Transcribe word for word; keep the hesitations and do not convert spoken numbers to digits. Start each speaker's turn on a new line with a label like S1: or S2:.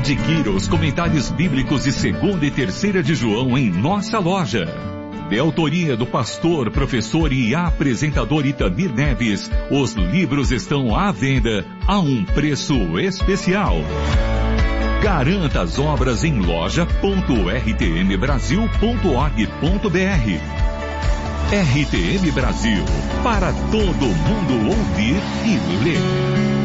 S1: Adquira os comentários bíblicos de segunda e terceira de João em nossa loja. De autoria do pastor, professor e apresentador Itamir Neves, os livros estão à venda a um preço especial. Garanta as obras em loja ponto r t m brasil ponto org ponto b r. R T M Brasil, para todo mundo ouvir e ler.